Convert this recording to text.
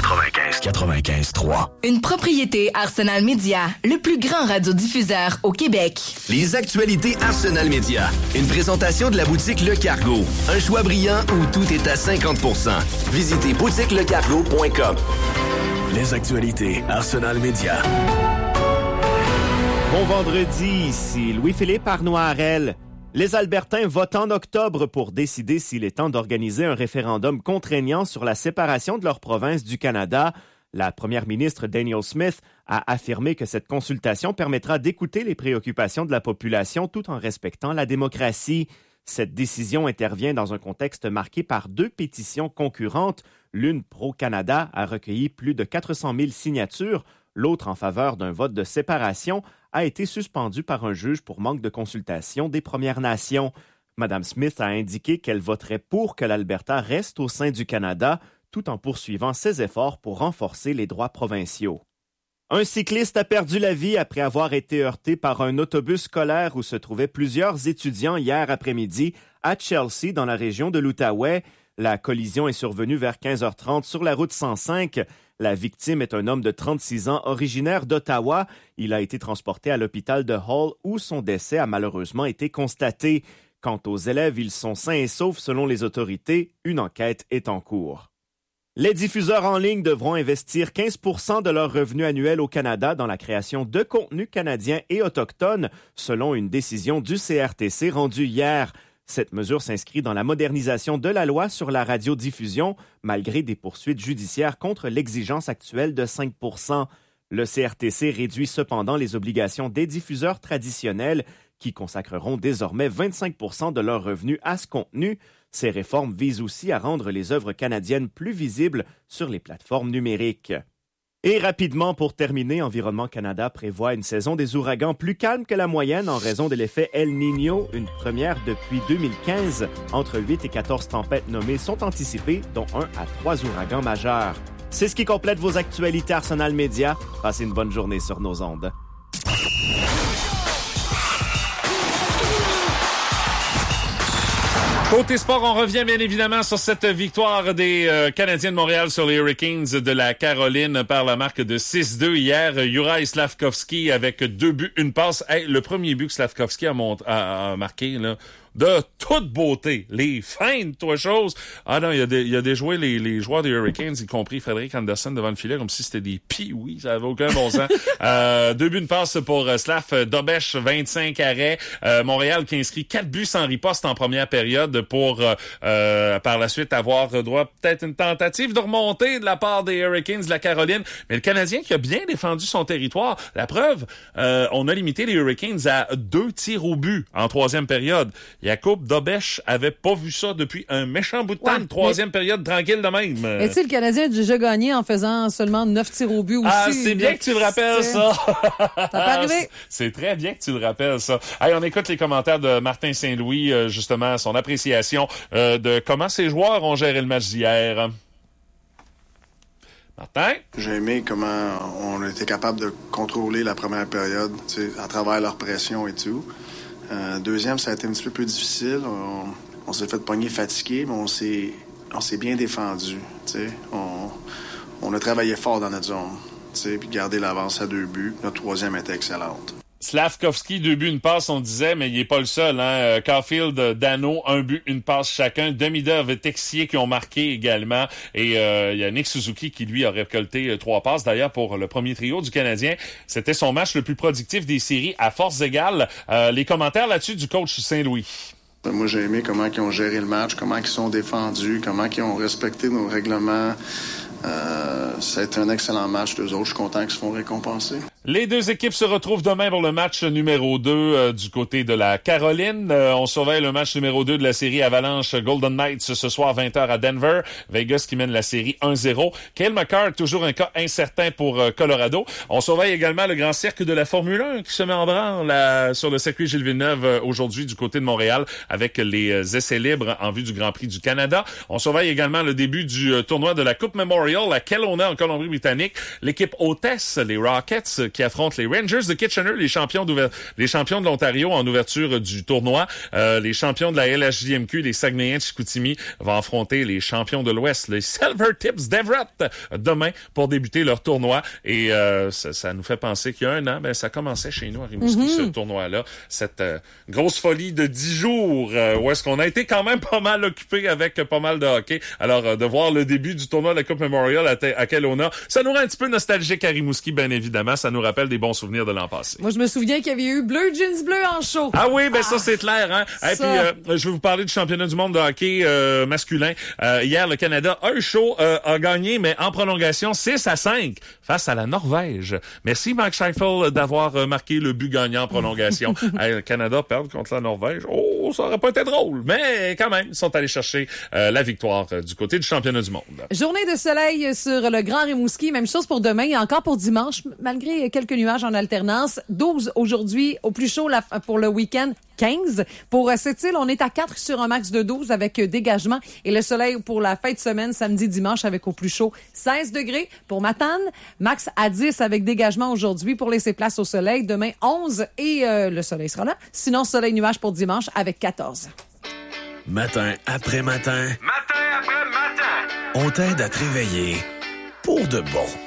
95.3. Une propriété Arsenal Media, le plus grand radiodiffuseur au Québec. Les actualités Arsenal Media. Une présentation de la boutique Le Cargo. Un choix brillant où tout est à 50%. Visitez boutiquelecargo.com. Les actualités Arsenal Media. Bon vendredi, ici Louis-Philippe Arnoirel. Les Albertains votent en octobre pour décider s'il est temps d'organiser un référendum contraignant sur la séparation de leur province du Canada. La première ministre Danielle Smith a affirmé que cette consultation permettra d'écouter les préoccupations de la population tout en respectant la démocratie. Cette décision intervient dans un contexte marqué par 2 pétitions concurrentes. L'une pro-Canada a recueilli plus de 400 000 signatures. L'autre, en faveur d'un vote de séparation, a été suspendue par un juge pour manque de consultation des Premières Nations. Mme Smith a indiqué qu'elle voterait pour que l'Alberta reste au sein du Canada, tout en poursuivant ses efforts pour renforcer les droits provinciaux. Un cycliste a perdu la vie après avoir été heurté par un autobus scolaire où se trouvaient plusieurs étudiants hier après-midi à Chelsea, dans la région de l'Outaouais. La collision est survenue vers 15h30 sur la route 105. La victime est un homme de 36 ans originaire d'Ottawa. Il a été transporté à l'hôpital de Hull où son décès a malheureusement été constaté. Quant aux élèves, ils sont sains et saufs selon les autorités. Une enquête est en cours. Les diffuseurs en ligne devront investir 15 % de leurs revenus annuels au Canada dans la création de contenus canadiens et autochtones, selon une décision du CRTC rendue hier. Cette mesure s'inscrit dans la modernisation de la loi sur la radiodiffusion, malgré des poursuites judiciaires contre l'exigence actuelle de 5 %. Le CRTC réduit cependant les obligations des diffuseurs traditionnels qui consacreront désormais 25 % de leurs revenus à ce contenu. Ces réformes visent aussi à rendre les œuvres canadiennes plus visibles sur les plateformes numériques. Et rapidement, pour terminer, Environnement Canada prévoit une saison des ouragans plus calme que la moyenne en raison de l'effet El Niño, une première depuis 2015. Entre 8 et 14 tempêtes nommées sont anticipées, dont 1 à 3 ouragans majeurs. C'est ce qui complète vos actualités Arsenal Media. Passez une bonne journée sur nos ondes. Côté sport, on revient bien évidemment sur cette victoire des Canadiens de Montréal sur les Hurricanes de la Caroline par la marque de 6-2 hier. Juraj Slafkovský avec 2 buts, 1 passe. Hey, le premier but que Slafkovský a marqué, là, de toute beauté. Les feintes, toi, chose. Ah non, il y a des joueurs, les joueurs des Hurricanes, y compris Frédéric Anderson devant le filet, comme si c'était des pee-oui, ça avait aucun bon sens. 2 buts, 1 passe pour Slav Dobeš, 25 arrêts. Montréal qui inscrit 4 buts sans riposte en première période pour par la suite avoir droit peut-être une tentative de remonter de la part des Hurricanes de la Caroline. Mais le Canadien qui a bien défendu son territoire. La preuve, on a limité les Hurricanes à 2 tirs au but en troisième période. Jakub Dobeš avait pas vu ça depuis un méchant bout de temps, une troisième période tranquille de même. Mais tu sais, le Canadien a déjà gagné en faisant seulement 9 tirs au but aussi. Ah, c'est bien que tu le rappelles, ça. Ça peut arriver. C'est très bien que tu le rappelles, ça. Hey, on écoute les commentaires de Martin Saint-Louis, justement, son appréciation de comment ses joueurs ont géré le match d'hier. Martin? J'ai aimé comment on a été capable de contrôler la première période, à travers leur pression et tout. Deuxième, ça a été un petit peu plus difficile. On s'est fait pogner fatigué, mais on s'est bien défendu. On a travaillé fort dans notre zone, puis gardé l'avance à 2 buts. Notre troisième était excellente. Slafkovský, 2 buts, 1 passe, on disait, mais il est pas le seul. Caulfield, Dano, 1 but, 1 passe chacun. Demidov et Texier qui ont marqué également. Et il y a Nick Suzuki qui, lui, a récolté 3 passes. D'ailleurs, pour le premier trio du Canadien, c'était son match le plus productif des séries à force égale. Les commentaires là-dessus du coach Saint-Louis. Moi, j'ai aimé comment ils ont géré le match, comment ils sont défendus, comment ils ont respecté nos règlements. Ça a été un excellent match. D'eux autres, je suis content qu'ils se font récompenser. Les deux équipes se retrouvent demain pour le match numéro 2 du côté de la Caroline. On surveille le match numéro 2 de la série Avalanche Golden Knights ce soir 20h à Denver. Vegas qui mène la série 1-0. Cale Makar, toujours un cas incertain pour Colorado. On surveille également le grand cirque de la Formule 1 qui se met en branle sur le circuit Gilles Villeneuve aujourd'hui du côté de Montréal avec les essais libres en vue du Grand Prix du Canada. On surveille également le début du tournoi de la Coupe Memorial à Kelowna en Colombie-Britannique. L'équipe hôtesse, les Rockets, qui affrontent les Rangers de Kitchener, les champions de l'Ontario en ouverture du tournoi. Les champions de la LHJMQ, les Saguenayens de Chicoutimi, vont affronter les champions de l'Ouest, les Silvertips d'Everett, demain pour débuter leur tournoi. Et ça nous fait penser qu'il y a un an, ça commençait chez nous à Rimouski, ce tournoi-là. Cette grosse folie de 10 jours où est-ce qu'on a été quand même pas mal occupé avec pas mal de hockey. Alors, de voir le début du tournoi de la Coupe Memorial à Kelowna, ça nous rend un petit peu nostalgique à Rimouski, bien évidemment. Ça nous rappelle des bons souvenirs de l'an passé. Moi, je me souviens qu'il y avait eu Bleu Jeans Bleu en show. Ah oui, ça c'est clair, hein. Et puis, je vais vous parler du championnat du monde de hockey masculin. Hier, le Canada a eu chaud, a gagné, mais en prolongation 6-5 face à la Norvège. Merci Mark Scheifele d'avoir marqué le but gagnant en prolongation. Le Canada perd contre la Norvège. Oh, ça aurait pas été drôle, mais quand même, ils sont allés chercher la victoire du côté du championnat du monde. Journée de soleil sur le Grand Rimouski. Même chose pour demain et encore pour dimanche, malgré quelques nuages en alternance. 12 aujourd'hui, au plus chaud pour le week-end. 15. Pour cette île, on est à 4 sur un max de 12 avec dégagement. Et le soleil pour la fin de semaine, samedi, dimanche, avec au plus chaud 16 degrés. Pour Matane, max à 10 avec dégagement aujourd'hui pour laisser place au soleil. Demain, 11 et le soleil sera là. Sinon, soleil-nuage pour dimanche avec 14. Matin après matin. Matin après matin. On t'aide à te réveiller pour de bon.